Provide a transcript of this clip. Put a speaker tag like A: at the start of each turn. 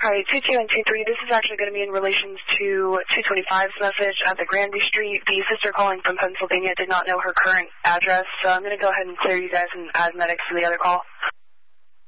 A: Hi, 22 and 23. This is actually going to be in relations to 225's message at the Granby Street. The sister calling from Pennsylvania did not know her current address, so I'm going to go ahead and clear you guys and add medics to the other call.